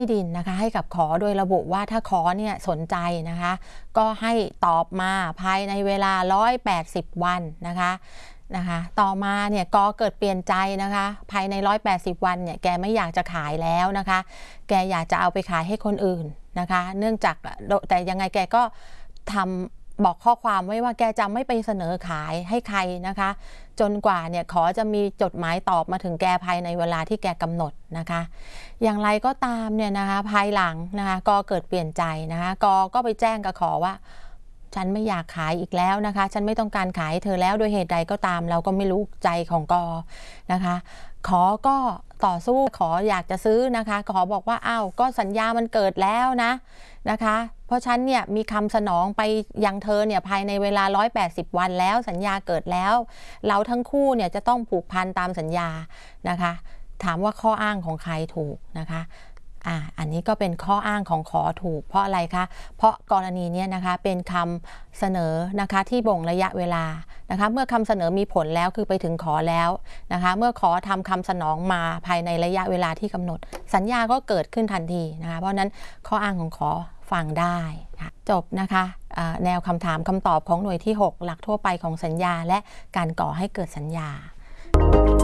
ที่ดินนะคะให้กับขอโดยระบุว่าถ้าขอเนี่ยสนใจนะคะก็ให้ตอบมาภายในเวลา180วันนะคะต่อมาเนี่ยก็เกิดเปลี่ยนใจนะคะภายใน180วันเนี่ยแกไม่อยากจะขายแล้วนะคะแกอยากจะเอาไปขายให้คนอื่นนะคะเนื่องจากแต่ยังไงแกก็ทำบอกข้อความไว้ว่าแกจะไม่ไปเสนอขายให้ใครนะคะจนกว่าเนี่ยขอจะมีจดหมายตอบมาถึงแกภายในเวลาที่แกกำหนดนะคะอย่างไรก็ตามเนี่ยนะคะภายหลังนะคะก็เกิดเปลี่ยนใจนะคะก็ไปแจ้งกับขอว่าฉันไม่อยากขายอีกแล้วนะคะฉันไม่ต้องการขายเธอแล้วโดยเหตุใดก็ตามเราก็ไม่รู้ใจของกนะคะขอก็ต่อสู้ขออยากจะซื้อนะคะขอบอกว่าอ้าวก็สัญญามันเกิดแล้วนะคะเพราะฉันเนี่ยมีคำสนองไปยังเธอเนี่ยภายในเวลา180วันแล้วสัญญาเกิดแล้วเราทั้งคู่เนี่ยจะต้องผูกพันตามสัญญานะคะถามว่าข้ออ้างของใครถูกนะคะอันนี้ก็เป็นข้ออ้างของขอถูกเพราะอะไรคะเพราะกรณีนี้นะคะเป็นคำเสนอนะคะที่บ่งระยะเวลานะคะเมื่อคำเสนอมีผลแล้วคือไปถึงขอแล้วนะคะเมื่อขอทำคำสนองมาภายในระยะเวลาที่กำหนดสัญญาก็เกิดขึ้นทันทีนะคะเพราะนั้นข้ออ้างของขอฟังได้จบนะคะแนวคำถามคำตอบของหน่วยที่ 6 หลักทั่วไปของสัญญาและการก่อให้เกิดสัญญา